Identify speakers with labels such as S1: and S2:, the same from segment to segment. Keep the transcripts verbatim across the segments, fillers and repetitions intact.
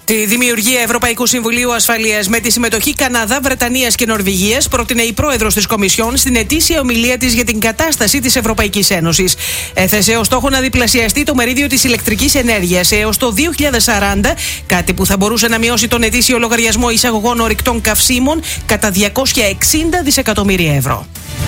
S1: Τη δημιουργία Ευρωπαϊκού Συμβουλίου Ασφαλείας με τη συμμετοχή Καναδά, Βρετανίας και Νορβηγίας πρότεινε η πρόεδρος της Κομισιόν στην ετήσια ομιλία της για την κατάσταση της Ευρωπαϊκής Ένωσης. Έθεσε ως στόχο να διπλασιαστεί το μερίδιο της ηλεκτρικής ενέργειας έως το δύο χιλιάδες σαράντα, κάτι που θα μπορούσε να μειώσει τον ετήσιο λογαριασμό εισαγωγών ορυκτών καυσίμων κατά διακόσια εξήντα δισεκατομμύρια ευρώ.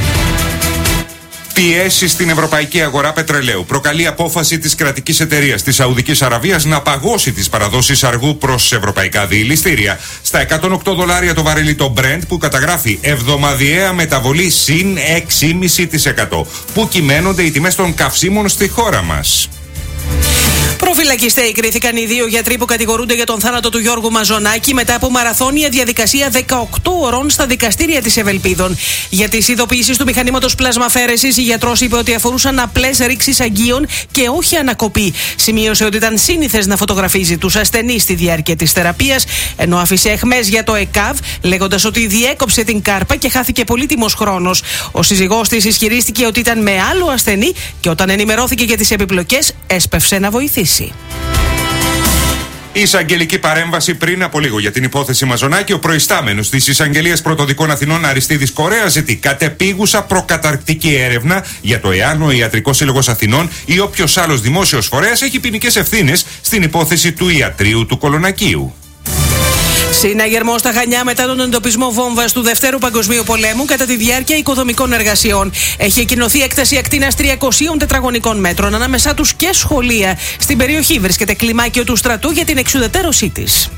S2: Πιέσει στην ευρωπαϊκή αγορά πετρελαίου. Προκαλεί απόφαση της κρατικής εταιρείας της Σαουδικής Αραβίας να παγώσει τις παραδόσεις αργού προς ευρωπαϊκά διηλιστήρια. Στα εκατόν οκτώ δολάρια το βαρέλι το Brent, που καταγράφει εβδομαδιαία μεταβολή συν έξι κόμμα πέντε τοις εκατό. Πού κυμαίνονται οι τιμές των καυσίμων στη χώρα μας.
S1: Προφυλακιστέοι κρίθηκαν οι δύο γιατροί που κατηγορούνται για τον θάνατο του Γιώργου Μαζονάκη μετά από μαραθώνια διαδικασία δεκαοκτώ ωρών στα δικαστήρια της Ευελπίδων. Για τις ειδοποιήσεις του μηχανήματος πλασμαφαίρεσης, η γιατρός είπε ότι αφορούσαν απλές ρήξεις αγγείων και όχι ανακοπή. Σημείωσε ότι ήταν σύνηθες να φωτογραφίζει τους ασθενείς στη διάρκεια της θεραπείας, ενώ άφησε αιχμές για το ΕΚΑΒ, λέγοντας ότι διέκοψε την κάρπα και χάθηκε πολύτιμος χρόνος. Ο σύζυγός της ισχυρίστηκε ότι ήταν με άλλο ασθενή και όταν ενημερώθηκε για τις επιπλοκές, έσπευσε να βοηθήσει.
S2: Εισαγγελική παρέμβαση πριν από λίγο για την υπόθεση Μαζονάκη. Ο προϊστάμενος της Εισαγγελίας Πρωτοδικών Αθηνών, Αριστίδης Κορέας, ζητεί κατεπίγουσα προκαταρκτική έρευνα για το εάν ο Ιατρικός Σύλλογος Αθηνών ή όποιος άλλος δημόσιος φορέας έχει ποινικές ευθύνες στην υπόθεση του ιατρείου του Κολονακίου.
S1: Συναγερμό στα Χανιά μετά τον εντοπισμό βόμβας του Δευτέρου Παγκοσμίου Πολέμου κατά τη διάρκεια οικοδομικών εργασιών. Έχει εκκοινωθεί έκταση ακτίνας τριακοσίων τετραγωνικών μέτρων, ανάμεσά τους και σχολεία. Στην περιοχή βρίσκεται κλιμάκιο του στρατού για την εξουδετερώσή της.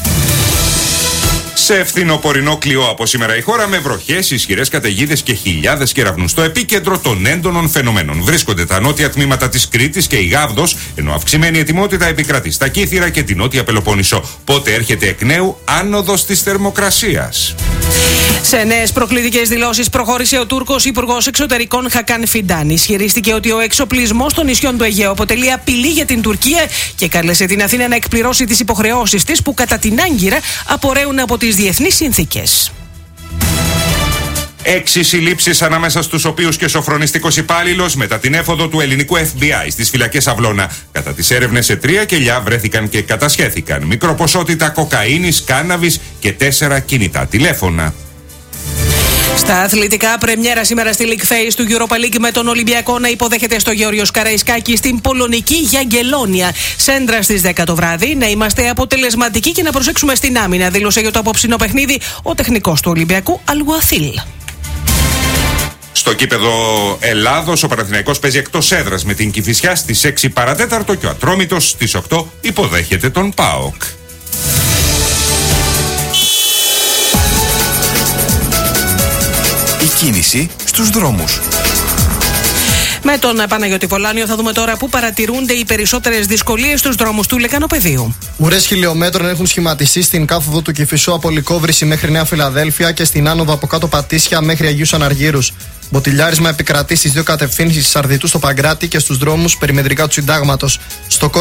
S2: Σε φθινοπορεινό κλειό από σήμερα η χώρα, με βροχές, ισχυρές καταιγίδες και χιλιάδες κεραυνούς. Στο επίκεντρο των έντονων φαινομένων βρίσκονται τα νότια τμήματα της Κρήτης και η Γάβδος, ενώ αυξημένη ετοιμότητα επικρατεί στα Κύθυρα και την νότια Πελοπόννησο. Πότε έρχεται εκ νέου άνοδος της θερμοκρασίας.
S1: Σε νέες προκλητικές δηλώσεις προχώρησε ο Τούρκος Υπουργός Εξωτερικών Χακάν Φιντάν. Ισχυρίστηκε ότι ο εξοπλισμός των νησιών του Αιγαίου αποτελεί απειλή για την Τουρκία και κάλεσε την Αθήνα να εκπληρώσει τις υποχρεώσεις της που κατά την Άγκυρα απορρέουν από τις διεθνείς συνθήκες.
S2: Έξι συλλήψεις, ανάμεσα στους οποίους και σοφρονιστικός υπάλληλος, μετά την έφοδο του ελληνικού Εφ Μπι Άι στις φυλακές Αυλώνα. Κατά τις έρευνες σε τρία κελιά βρέθηκαν και κατασχέθηκαν μικροποσότητα κοκαίνης, κάναβης και τέσσερα κινητά τηλέφωνα.
S1: Στα αθλητικά, πρεμιέρα σήμερα στη League Phase του Europa League με τον Ολυμπιακό να υποδέχεται στο Γεώργιος Καραϊσκάκη στην πολωνική Γιαγκελόνια. Σέντρα στις δέκα το βράδυ. Να είμαστε αποτελεσματικοί και να προσέξουμε στην άμυνα, δήλωσε για το απόψινο παιχνίδι ο τεχνικός του Ολυμπιακού Αλγουαθίλ.
S2: Στο κήπεδο Ελλάδος, ο Παναθηναϊκός παίζει εκτός έδρας με την Κηφισιά στις έξι παρατέταρτο και ο Ατρόμητος στις οκτώ υποδέχεται τον ΠΑΟΚ.
S3: Η κίνηση στους δρόμους.
S1: Με τον Παναγιώτη Πολάνιο θα δούμε τώρα πού παρατηρούνται οι περισσότερες δυσκολίες στους δρόμους του Λεκανοπεδίου.
S4: Μουρές χιλιόμετρων έχουν σχηματιστεί στην κάθοδο του Κηφισού από Λυκόβρηση μέχρι Νέα Φιλαδέλφια και στην άνοδο από κάτω Πατήσια μέχρι Αγίους Αναργύρους. Μποτιλιάρισμα επικρατεί στις δύο κατευθύνσεις, Σαρδιτού στο Παγκράτη και στους δρόμους περιμετρικά του Συντάγματος. Στο